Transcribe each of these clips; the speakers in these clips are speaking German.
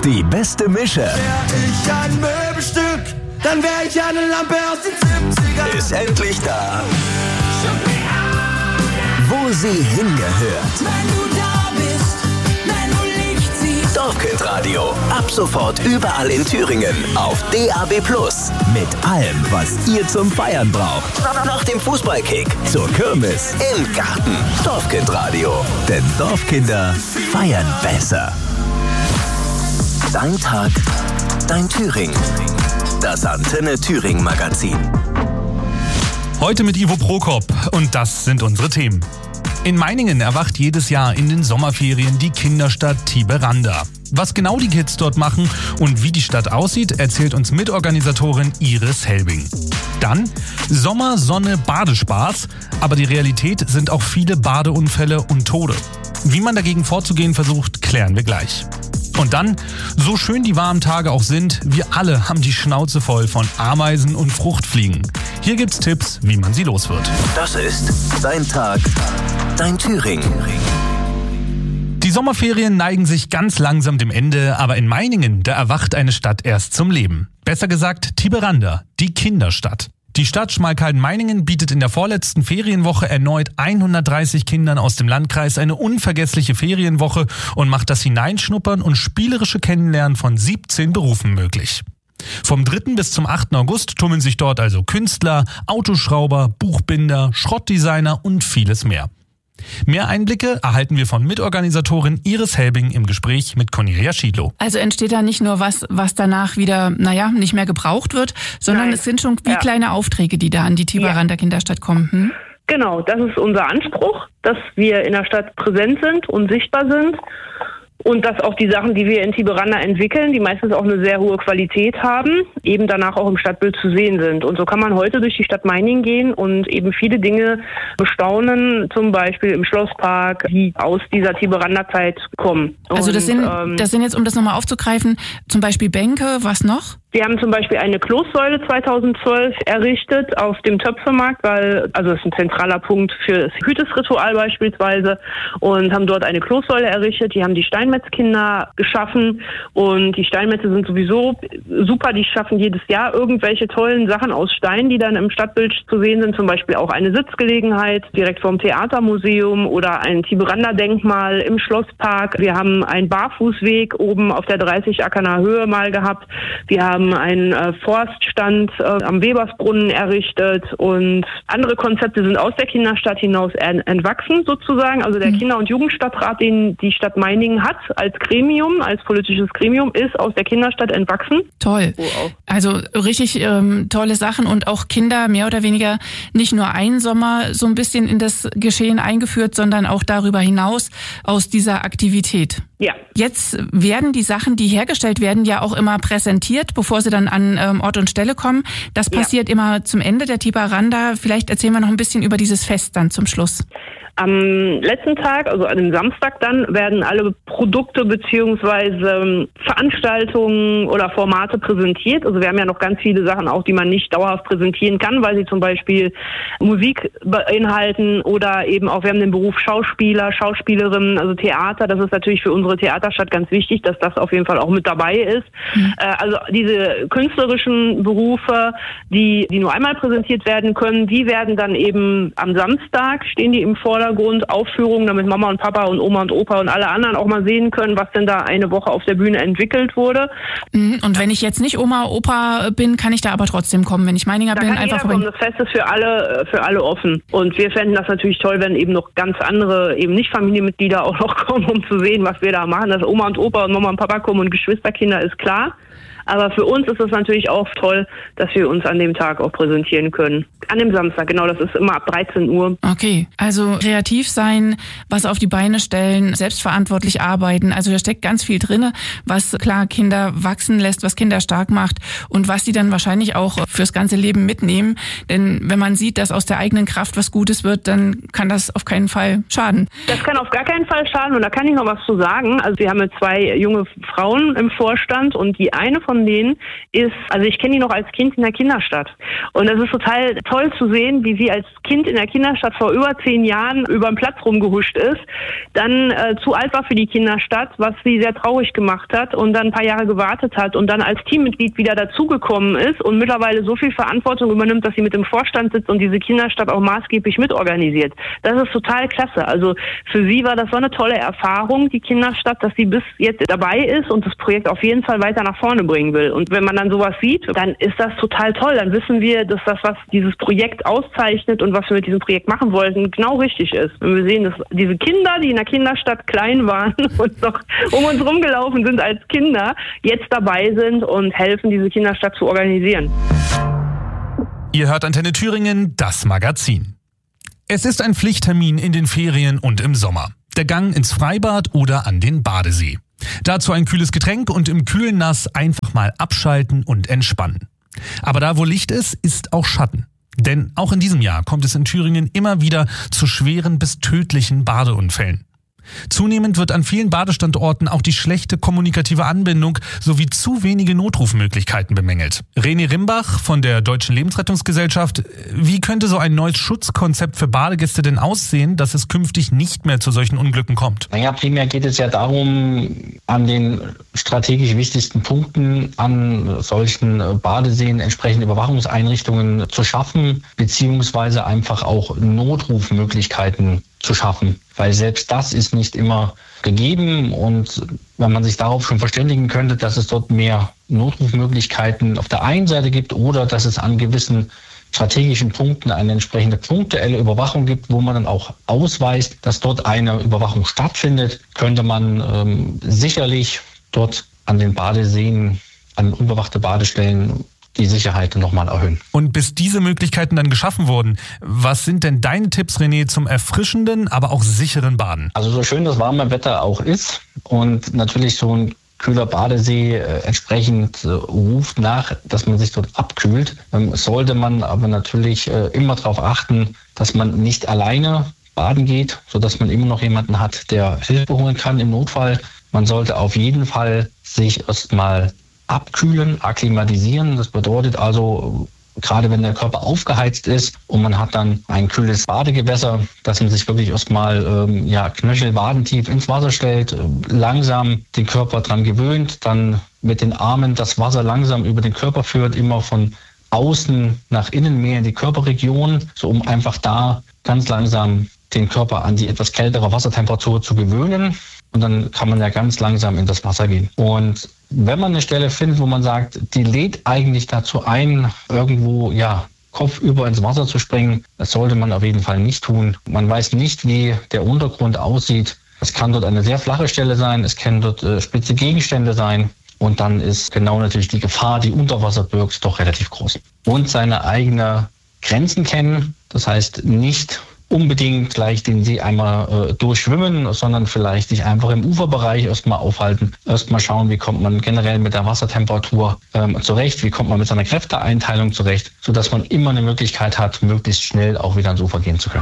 Die beste Mische. Wär ich ein Möbelstück, dann wär ich eine Lampe aus den 70ern. Ist endlich da, wo sie hingehört. Wenn du da bist, wenn du Licht siehst. Dorfkind Radio. Ab sofort überall in Thüringen auf DAB+. Mit allem, was ihr zum Feiern braucht. Nach dem Fußballkick, zur Kirmes, im Garten. Dorfkind Radio. Denn Dorfkinder feiern besser. Dein Tag, dein Thüringen. Das Antenne Thüringen Magazin. Heute mit Ivo Prokop und das sind unsere Themen. In Meiningen erwacht jedes Jahr in den Sommerferien die Kinderstadt Tiberanda. Was genau die Kids dort machen und wie die Stadt aussieht, erzählt uns Mitorganisatorin Iris Helbing. Dann Sommer, Sonne, Badespaß, aber die Realität sind auch viele Badeunfälle und Tode. Wie man dagegen vorzugehen versucht, klären wir gleich. Und dann, so schön die warmen Tage auch sind, wir alle haben die Schnauze voll von Ameisen und Fruchtfliegen. Hier gibt's Tipps, wie man sie los wird. Das ist Dein Tag, dein Thüringen. Die Sommerferien neigen sich ganz langsam dem Ende, aber in Meiningen, da erwacht eine Stadt erst zum Leben. Besser gesagt Tiberanda, die Kinderstadt. Die Stadt Schmalkalden-Meiningen bietet in der vorletzten Ferienwoche erneut 130 Kindern aus dem Landkreis eine unvergessliche Ferienwoche und macht das Hineinschnuppern und spielerische Kennenlernen von 17 Berufen möglich. Vom 3. bis zum 8. August tummeln sich dort also Künstler, Autoschrauber, Buchbinder, Schrottdesigner und vieles mehr. Mehr Einblicke erhalten wir von Mitorganisatorin Iris Helbing im Gespräch mit Cornelia Schiedlow. Also entsteht da nicht nur was danach wieder, nicht mehr gebraucht wird, sondern es sind schon wie kleine Aufträge, die da an die Tiberanda Kinderstadt kommen. Hm? Genau, das ist unser Anspruch, dass wir in der Stadt präsent sind und sichtbar sind. Und dass auch die Sachen, die wir in Tiberanda entwickeln, die meistens auch eine sehr hohe Qualität haben, eben danach auch im Stadtbild zu sehen sind. Und so kann man heute durch die Stadt Meiningen gehen und eben viele Dinge bestaunen, zum Beispiel im Schlosspark, die aus dieser Tiberanda-Zeit kommen. Also das sind jetzt, um das nochmal aufzugreifen, zum Beispiel Bänke, was noch? Wir haben zum Beispiel eine Kloßsäule 2012 errichtet auf dem Töpfermarkt, also das ist ein zentraler Punkt für das Hütesritual beispielsweise, und haben dort eine Kloßsäule errichtet. Die haben die Steinmetzkinder geschaffen und die Steinmetze sind sowieso super, die schaffen jedes Jahr irgendwelche tollen Sachen aus Stein, die dann im Stadtbild zu sehen sind, zum Beispiel auch eine Sitzgelegenheit direkt vom Theatermuseum oder ein Tiberanda-Denkmal im Schlosspark. Wir haben einen Barfußweg oben auf der 30 Ackerner Höhe mal gehabt. Wir haben einen Forststand am Webersbrunnen errichtet und andere Konzepte sind aus der Kinderstadt hinaus entwachsen sozusagen. Also der Kinder- und Jugendstadtrat, den die Stadt Meiningen hat als Gremium, als politisches Gremium, ist aus der Kinderstadt entwachsen. Toll. Also richtig tolle Sachen und auch Kinder mehr oder weniger nicht nur einen Sommer so ein bisschen in das Geschehen eingeführt, sondern auch darüber hinaus aus dieser Aktivität. Ja. Jetzt werden die Sachen, die hergestellt werden, ja auch immer präsentiert, bevor sie dann an Ort und Stelle kommen. Das passiert immer zum Ende der Tiberanda. Vielleicht erzählen wir noch ein bisschen über dieses Fest dann zum Schluss. Am letzten Tag, also an dem Samstag dann, werden alle Produkte beziehungsweise Veranstaltungen oder Formate präsentiert. Also wir haben ja noch ganz viele Sachen auch, die man nicht dauerhaft präsentieren kann, weil sie zum Beispiel Musik beinhalten oder eben auch, wir haben den Beruf Schauspieler, Schauspielerinnen, also Theater. Das ist natürlich für unsere Theaterstadt ganz wichtig, dass das auf jeden Fall auch mit dabei ist. Also diese künstlerischen Berufe, die nur einmal präsentiert werden können, die werden dann eben am Samstag, stehen die im Vordergrund, Aufführungen, damit Mama und Papa und Oma und Opa und alle anderen auch mal sehen können, was denn da eine Woche auf der Bühne entwickelt wurde. Und wenn ich jetzt nicht Oma, Opa bin, kann ich da aber trotzdem kommen, wenn ich Meininger bin, einfach kommen. Das Fest ist für alle offen. Und wir fänden das natürlich toll, wenn eben noch ganz andere, eben nicht Familienmitglieder auch noch kommen, um zu sehen, was wir da machen. Dass Oma und Opa und Mama und Papa kommen und Geschwisterkinder ist klar. Aber für uns ist es natürlich auch toll, dass wir uns an dem Tag auch präsentieren können. An dem Samstag, genau, das ist immer ab 13 Uhr. Okay, also kreativ sein, was auf die Beine stellen, selbstverantwortlich arbeiten. Also da steckt ganz viel drin, was klar Kinder wachsen lässt, was Kinder stark macht und was sie dann wahrscheinlich auch fürs ganze Leben mitnehmen. Denn wenn man sieht, dass aus der eigenen Kraft was Gutes wird, dann kann das auf keinen Fall schaden. Das kann auf gar keinen Fall schaden und da kann ich noch was zu sagen. Also wir haben jetzt 2 junge Frauen im Vorstand und die eine eine von denen ist, also ich kenne die noch als Kind in der Kinderstadt. Und es ist total toll zu sehen, wie sie als Kind in der Kinderstadt vor über 10 Jahren über den Platz rumgehuscht ist, dann zu alt war für die Kinderstadt, was sie sehr traurig gemacht hat und dann ein paar Jahre gewartet hat und dann als Teammitglied wieder dazugekommen ist und mittlerweile so viel Verantwortung übernimmt, dass sie mit im Vorstand sitzt und diese Kinderstadt auch maßgeblich mitorganisiert. Das ist total klasse. Also für sie war das so eine tolle Erfahrung, die Kinderstadt, dass sie bis jetzt dabei ist und das Projekt auf jeden Fall weiter nach vorne bringen will. Und wenn man dann sowas sieht, dann ist das total toll. Dann wissen wir, dass das, was dieses Projekt auszeichnet und was wir mit diesem Projekt machen wollten, genau richtig ist. Wenn wir sehen, dass diese Kinder, die in der Kinderstadt klein waren und noch um uns rumgelaufen sind als Kinder, jetzt dabei sind und helfen, diese Kinderstadt zu organisieren. Ihr hört Antenne Thüringen, das Magazin. Es ist ein Pflichttermin in den Ferien und im Sommer. Der Gang ins Freibad oder an den Badesee. Dazu ein kühles Getränk und im kühlen Nass einfach mal abschalten und entspannen. Aber da, wo Licht ist, ist auch Schatten. Denn auch in diesem Jahr kommt es in Thüringen immer wieder zu schweren bis tödlichen Badeunfällen. Zunehmend wird an vielen Badestandorten auch die schlechte kommunikative Anbindung sowie zu wenige Notrufmöglichkeiten bemängelt. René Rimbach von der Deutschen Lebensrettungsgesellschaft. Wie könnte so ein neues Schutzkonzept für Badegäste denn aussehen, dass es künftig nicht mehr zu solchen Unglücken kommt? Naja, primär geht es ja darum, an den strategisch wichtigsten Punkten an solchen Badeseen entsprechende Überwachungseinrichtungen zu schaffen, beziehungsweise einfach auch Notrufmöglichkeiten zu schaffen. Weil selbst das ist nicht immer gegeben und wenn man sich darauf schon verständigen könnte, dass es dort mehr Notrufmöglichkeiten auf der einen Seite gibt oder dass es an gewissen strategischen Punkten eine entsprechende punktuelle Überwachung gibt, wo man dann auch ausweist, dass dort eine Überwachung stattfindet, könnte man sicherlich dort an den Badeseen, an unbewachte Badestellen die Sicherheit nochmal erhöhen. Und bis diese Möglichkeiten dann geschaffen wurden, was sind denn deine Tipps, René, zum erfrischenden, aber auch sicheren Baden? Also so schön das warme Wetter auch ist und natürlich so ein kühler Badesee entsprechend ruft nach, dass man sich dort abkühlt, sollte man aber natürlich immer darauf achten, dass man nicht alleine baden geht, sodass man immer noch jemanden hat, der Hilfe holen kann im Notfall. Man sollte auf jeden Fall sich erstmal abkühlen, akklimatisieren. Das bedeutet also, gerade wenn der Körper aufgeheizt ist und man hat dann ein kühles Badegewässer, dass man sich wirklich erstmal knöchelwadentief ins Wasser stellt, langsam den Körper dran gewöhnt, dann mit den Armen das Wasser langsam über den Körper führt, immer von außen nach innen mehr in die Körperregion, so um einfach da ganz langsam den Körper an die etwas kältere Wassertemperatur zu gewöhnen. Und dann kann man ja ganz langsam in das Wasser gehen. Und wenn man eine Stelle findet, wo man sagt, die lädt eigentlich dazu ein, irgendwo kopfüber ins Wasser zu springen, das sollte man auf jeden Fall nicht tun. Man weiß nicht, wie der Untergrund aussieht. Es kann dort eine sehr flache Stelle sein, es können dort spitze Gegenstände sein. Und dann ist genau natürlich die Gefahr, die unter Wasser birgt, doch relativ groß. Und seine eigenen Grenzen kennen, das heißt nicht unbedingt gleich den See einmal durchschwimmen, sondern vielleicht sich einfach im Uferbereich erstmal aufhalten, erstmal schauen, wie kommt man generell mit der Wassertemperatur zurecht, wie kommt man mit seiner Kräfteeinteilung zurecht, sodass man immer eine Möglichkeit hat, möglichst schnell auch wieder ans Ufer gehen zu können.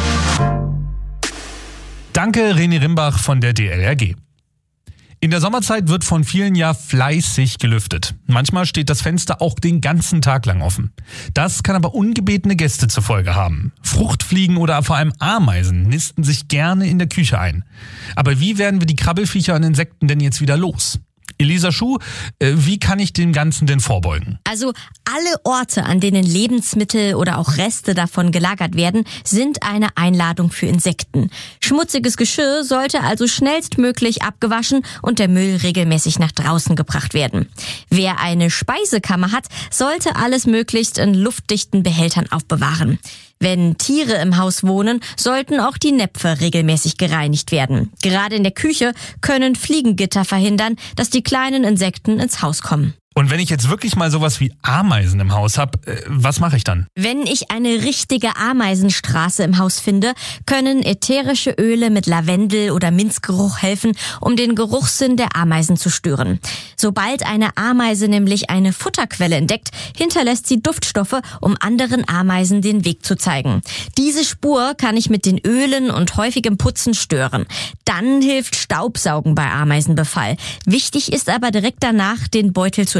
Danke, René Rimbach von der DLRG. In der Sommerzeit wird von vielen ja fleißig gelüftet. Manchmal steht das Fenster auch den ganzen Tag lang offen. Das kann aber ungebetene Gäste zur Folge haben. Fruchtfliegen oder vor allem Ameisen nisten sich gerne in der Küche ein. Aber wie werden wir die Krabbelfiecher und Insekten denn jetzt wieder los? Elisa Schuh, wie kann ich dem Ganzen denn vorbeugen? Also alle Orte, an denen Lebensmittel oder auch Reste davon gelagert werden, sind eine Einladung für Insekten. Schmutziges Geschirr sollte also schnellstmöglich abgewaschen und der Müll regelmäßig nach draußen gebracht werden. Wer eine Speisekammer hat, sollte alles möglichst in luftdichten Behältern aufbewahren. Wenn Tiere im Haus wohnen, sollten auch die Näpfe regelmäßig gereinigt werden. Gerade in der Küche können Fliegengitter verhindern, dass die kleinen Insekten ins Haus kommen. Und wenn ich jetzt wirklich mal sowas wie Ameisen im Haus habe, was mache ich dann? Wenn ich eine richtige Ameisenstraße im Haus finde, können ätherische Öle mit Lavendel- oder Minzgeruch helfen, um den Geruchssinn der Ameisen zu stören. Sobald eine Ameise nämlich eine Futterquelle entdeckt, hinterlässt sie Duftstoffe, um anderen Ameisen den Weg zu zeigen. Diese Spur kann ich mit den Ölen und häufigem Putzen stören. Dann hilft Staubsaugen bei Ameisenbefall. Wichtig ist aber direkt danach, den Beutel zu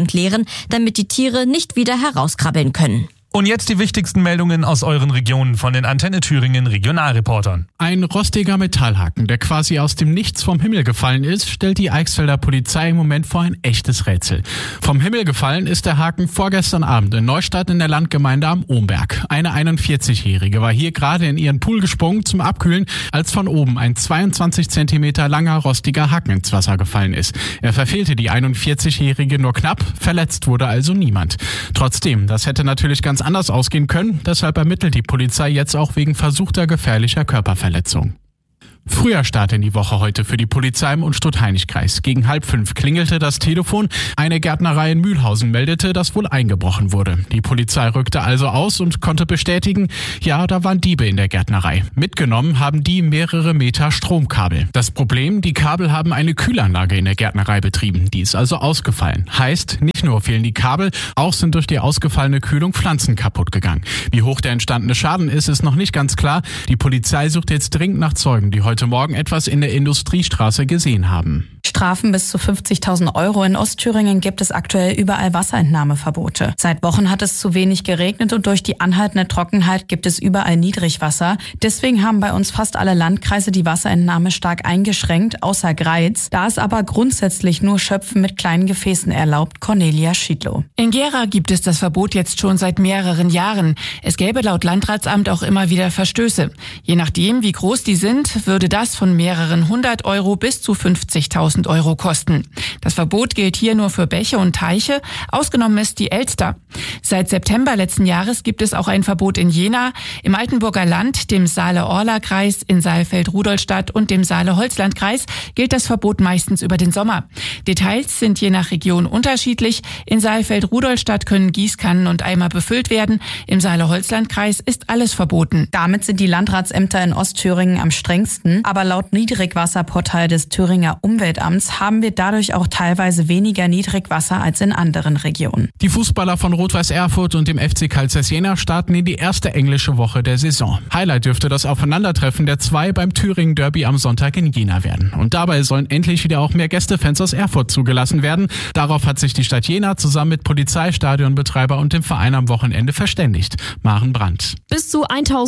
entleeren, damit die Tiere nicht wieder herauskrabbeln können. Und jetzt die wichtigsten Meldungen aus euren Regionen von den Antenne Thüringen Regionalreportern. Ein rostiger Metallhaken, der quasi aus dem Nichts vom Himmel gefallen ist, stellt die Eichsfelder Polizei im Moment vor ein echtes Rätsel. Vom Himmel gefallen ist der Haken vorgestern Abend in Neustadt in der Landgemeinde am Ohmberg. Eine 41-Jährige war hier gerade in ihren Pool gesprungen zum Abkühlen, als von oben ein 22 Zentimeter langer rostiger Haken ins Wasser gefallen ist. Er verfehlte die 41-Jährige nur knapp, verletzt wurde also niemand. Trotzdem, das hätte natürlich ganz anders ausgehen können, deshalb ermittelt die Polizei jetzt auch wegen versuchter gefährlicher Körperverletzung. Früher Start in die Woche heute für die Polizei im Unstrut-Hainich-Kreis. Gegen 4:30 klingelte das Telefon. Eine Gärtnerei in Mühlhausen meldete, dass wohl eingebrochen wurde. Die Polizei rückte also aus und konnte bestätigen, ja, da waren Diebe in der Gärtnerei. Mitgenommen haben die mehrere Meter Stromkabel. Das Problem, die Kabel haben eine Kühlanlage in der Gärtnerei betrieben. Die ist also ausgefallen. Heißt, nicht nur fehlen die Kabel, auch sind durch die ausgefallene Kühlung Pflanzen kaputt gegangen. Wie hoch der entstandene Schaden ist noch nicht ganz klar. Die Polizei sucht jetzt dringend nach Zeugen, die heute Morgen etwas in der Industriestraße gesehen haben. Strafen bis zu 50.000 Euro. In Ostthüringen gibt es aktuell überall Wasserentnahmeverbote. Seit Wochen hat es zu wenig geregnet und durch die anhaltende Trockenheit gibt es überall Niedrigwasser. Deswegen haben bei uns fast alle Landkreise die Wasserentnahme stark eingeschränkt, außer Greiz. Da ist aber grundsätzlich nur Schöpfen mit kleinen Gefäßen erlaubt. Cornelia Schiedlow. In Gera gibt es das Verbot jetzt schon seit mehreren Jahren. Es gäbe laut Landratsamt auch immer wieder Verstöße. Je nachdem, wie groß die sind, würde das von mehreren 100 Euro bis zu 50.000 Euro kosten. Das Verbot gilt hier nur für Bäche und Teiche, ausgenommen ist die Elster. Seit September letzten Jahres gibt es auch ein Verbot in Jena, im Altenburger Land, dem Saale-Orla-Kreis, in Saalfeld-Rudolstadt und dem Saale-Holzland-Kreis gilt das Verbot meistens über den Sommer. Details sind je nach Region unterschiedlich. In Saalfeld-Rudolstadt können Gießkannen und Eimer befüllt werden. Im Saale-Holzland-Kreis ist alles verboten. Damit sind die Landratsämter in Ostthüringen am strengsten. Aber laut Niedrigwasserportal des Thüringer Umweltamts haben wir dadurch auch teilweise weniger Niedrigwasser als in anderen Regionen. Die Fußballer von Rot-Weiß Erfurt und dem FC Carl Zeiss Jena starten in die erste englische Woche der Saison. Highlight dürfte das Aufeinandertreffen der zwei beim Thüringen Derby am Sonntag in Jena werden. Und dabei sollen endlich wieder auch mehr Gästefans aus Erfurt zugelassen werden. Darauf hat sich die Stadt Jena zusammen mit Polizei, Stadionbetreiber und dem Verein am Wochenende verständigt. Maren Brandt. Bis zu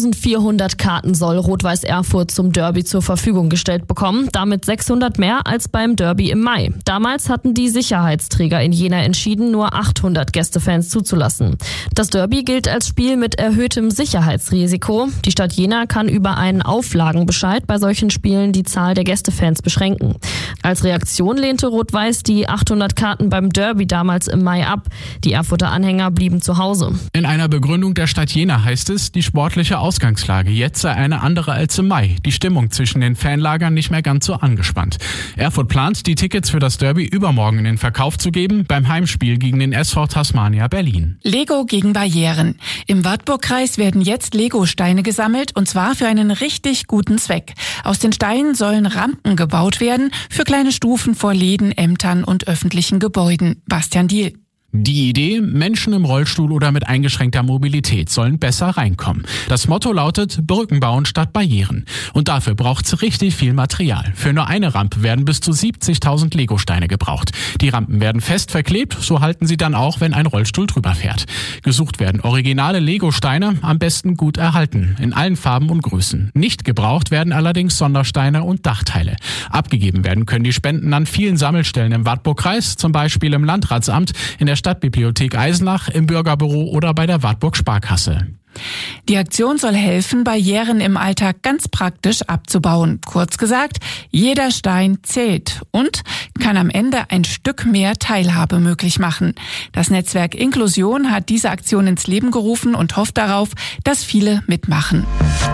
1400 Karten soll Rot-Weiß Erfurt zum Derby zur Verfügung gestellt bekommen. Damit 600 mehr als beim Derby im Mai. Damals hatten die Sicherheitsträger in Jena entschieden, nur 800 Gästefans zuzulassen. Das Derby gilt als Spiel mit erhöhtem Sicherheitsrisiko. Die Stadt Jena kann über einen Auflagenbescheid bei solchen Spielen die Zahl der Gästefans beschränken. Als Reaktion lehnte Rot-Weiß die 800 Karten beim Derby damals im Mai ab. Die Erfurter Anhänger blieben zu Hause. In einer Begründung der Stadt Jena heißt es, die sportliche Ausgangslage jetzt sei eine andere als im Mai. Die Stimmung zwischen den Fanlagern nicht mehr ganz so angespannt. Erfurt plant, die Tickets für das Derby übermorgen in den Verkauf zu geben, beim Heimspiel gegen den SV Tasmania Berlin. Lego gegen Barrieren. Im Wartburgkreis werden jetzt Lego-Steine gesammelt und zwar für einen richtig guten Zweck. Aus den Steinen sollen Rampen gebaut werden für kleine Stufen vor Läden, Ämtern und öffentlichen Gebäuden. Bastian Diehl. Die Idee, Menschen im Rollstuhl oder mit eingeschränkter Mobilität sollen besser reinkommen. Das Motto lautet, Brücken bauen statt Barrieren. Und dafür braucht's richtig viel Material. Für nur eine Rampe werden bis zu 70.000 Legosteine gebraucht. Die Rampen werden fest verklebt, so halten sie dann auch, wenn ein Rollstuhl drüber fährt. Gesucht werden originale Legosteine, am besten gut erhalten, in allen Farben und Größen. Nicht gebraucht werden allerdings Sondersteine und Dachteile. Abgegeben werden können die Spenden an vielen Sammelstellen im Wartburgkreis, zum Beispiel im Landratsamt, in der Stadtbibliothek Eisenach, im Bürgerbüro oder bei der Wartburg Sparkasse. Die Aktion soll helfen, Barrieren im Alltag ganz praktisch abzubauen. Kurz gesagt, jeder Stein zählt und kann am Ende ein Stück mehr Teilhabe möglich machen. Das Netzwerk Inklusion hat diese Aktion ins Leben gerufen und hofft darauf, dass viele mitmachen.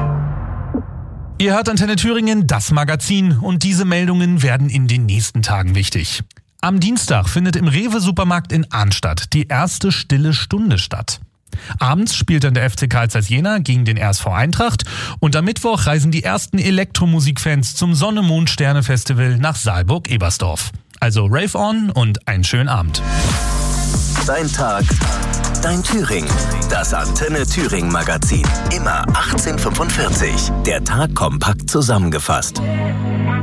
Ihr hört Antenne Thüringen, das Magazin, und diese Meldungen werden in den nächsten Tagen wichtig. Am Dienstag findet im Rewe-Supermarkt in Arnstadt die erste Stille Stunde statt. Abends spielt dann der FC Carl Zeiss Jena gegen den RSV Eintracht und am Mittwoch reisen die ersten Elektromusikfans zum Sonne-Mond-Sterne-Festival nach Saalburg-Ebersdorf. Also Rave on und einen schönen Abend. Dein Tag, dein Thüringen. Das Antenne Thüringen Magazin. Immer 18:45. Der Tag kompakt zusammengefasst.